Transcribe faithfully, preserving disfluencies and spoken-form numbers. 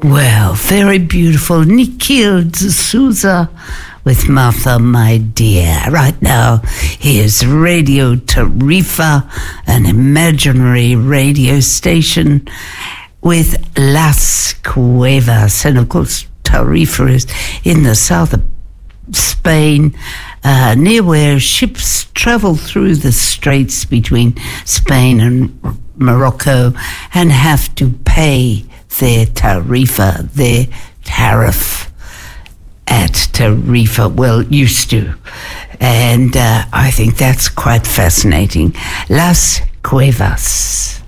Well, very beautiful. Nikhil D'Souza with Martha, My Dear. Right now, here's Radio Tarifa, an imaginary radio station with Las Cuevas. And of course, Tarifa is in the south of Spain, uh, near where ships travel through the straits between Spain and Morocco and have to pay their tarifa, their tariff at Tarifa, well, used to. And uh, I think that's quite fascinating. Las Cuevas.